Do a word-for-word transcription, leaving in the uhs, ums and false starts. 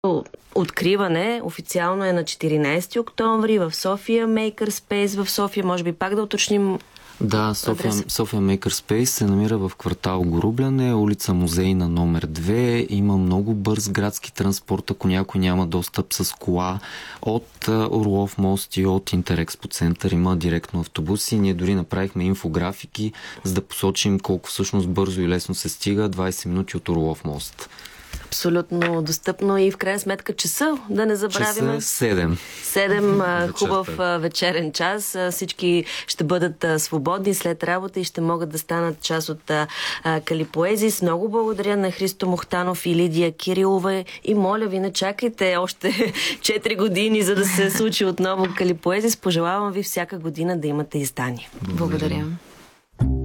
откриване официално е на четиринайсети октомври в София Makerspace в София. Може би пак да уточним. Да, София, София Makerspace се намира в квартал Горубляне, улица Музейна номер две. Има много бърз градски транспорт, ако някой няма достъп с кола. От Орлов мост и от Интерекспо център има директно автобуси. Ние дори направихме инфографики, за да посочим колко всъщност бързо и лесно се стига. двайсет минути от Орлов мост. Абсолютно достъпно и в крайна сметка часа, да не забравяме. Часа седем. седем, хубав вечерен час. Всички ще бъдат свободни след работа и ще могат да станат част от Калипоезис. Много благодаря на Христо Мухтанов и Лидия Кирилова и моля ви, не чакайте още четири години, за да се случи отново Калипоезис. Пожелавам ви всяка година да имате издание. Благодаря. Благодаря.